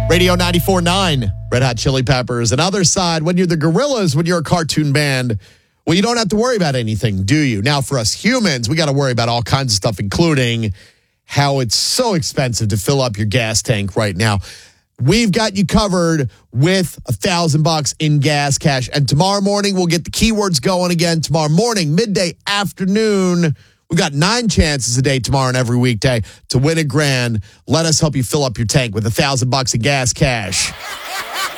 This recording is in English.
Radio 94.9, Red Hot Chili Peppers. Another side, when you're the Gorillas, when you're a cartoon band, well, you don't have to worry about anything, do you? Now, for us humans, we got to worry about all kinds of stuff, including how it's so expensive to fill up your gas tank right now. We've got you covered with $1,000 in gas cash. And tomorrow morning, we'll get the keywords going again. Tomorrow morning, midday, afternoon. We've got 9 chances a day tomorrow and every weekday to win $1,000. Let us help you fill up your tank with $1,000 in gas cash.